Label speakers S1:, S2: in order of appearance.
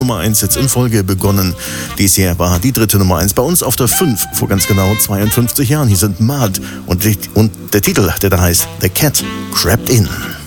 S1: Nummer 1 jetzt in Folge begonnen. Dies hier war die dritte Nummer 1 bei uns auf der 5 vor ganz genau 52 Jahren. Hier sind Mud und der Titel, der da heißt The Cat Crept In.